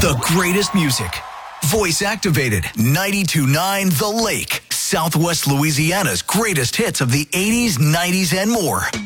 The greatest music. Voice activated. 92.9 The Lake. Southwest Louisiana's greatest hits of the 80s, 90s, and more.